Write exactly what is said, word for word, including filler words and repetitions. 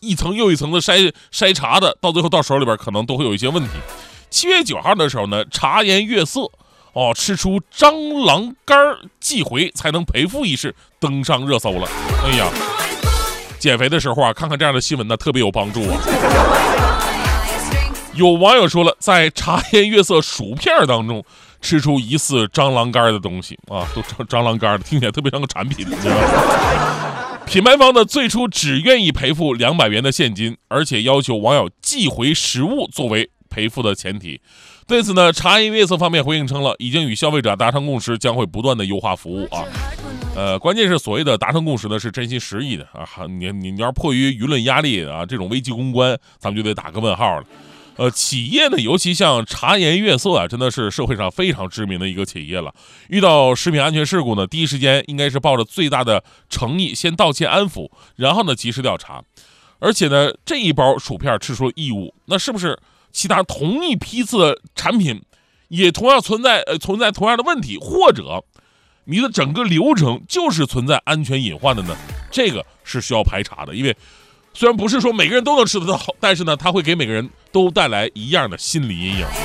一层又一层的筛筛查的，到最后到手里边可能都会有一些问题。七月九号的时候呢，茶颜悦色哦，吃出蟑螂干寄回才能赔付一事登上热搜了。哎呀，减肥的时候啊，看看这样的新闻呢，特别有帮助啊。有网友说了，在茶颜悦色薯片当中吃出疑似蟑螂干的东西啊，都蟑螂干的，听起来特别像个产品。品牌方呢最初只愿意赔付两百元的现金，而且要求网友寄回实物作为赔付的前提。对此呢，茶颜悦色方面回应称了，已经与消费者达成共识，将会不断的优化服务啊。呃，关键是所谓的达成共识呢，是真心实意的啊。你你你要是迫于舆论压力啊，这种危机公关，咱们就得打个问号了。呃，企业呢，尤其像茶颜悦色啊，真的是社会上非常知名的一个企业了。遇到食品安全事故呢，第一时间应该是抱着最大的诚意，先道歉安抚，然后呢及时调查。而且呢，这一包薯片吃出了异物，那是不是其他同一批次的产品也同样存在呃存在同样的问题，或者你的整个流程就是存在安全隐患的呢？这个是需要排查的，因为虽然不是说每个人都能吃得到，但是呢，它会给每个人都带来一样的心理阴影。